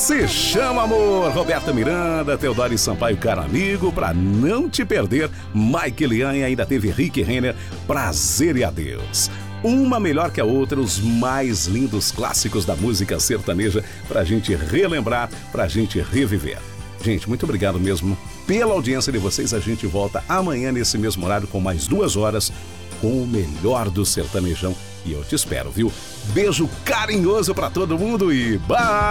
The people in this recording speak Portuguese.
Se chama amor, Roberta Miranda, Teodoro Sampaio, caro amigo, pra não te perder, Mike Lian e ainda teve Rick Renner, Prazer e Adeus. Uma melhor que a outra, os mais lindos clássicos da música sertaneja pra gente relembrar, pra gente reviver. Gente, muito obrigado mesmo pela audiência de vocês. A gente volta amanhã nesse mesmo horário com mais 2 horas com o melhor do sertanejão. E eu te espero, viu? Beijo carinhoso pra todo mundo e bye!